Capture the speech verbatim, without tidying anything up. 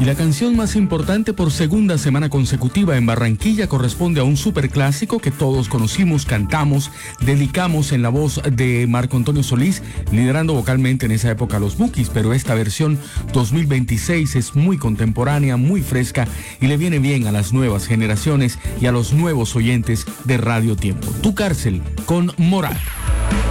Y la canción más importante por segunda semana consecutiva en Barranquilla corresponde a un superclásico que todos conocimos, cantamos, dedicamos en la voz de Marco Antonio Solís, liderando vocalmente en esa época a los Bukis, pero esta versión dos mil veintiséis es muy contemporánea, muy fresca y le viene bien a las nuevas generaciones y a los nuevos oyentes de Radio Tiempo. Tu cárcel con Morat.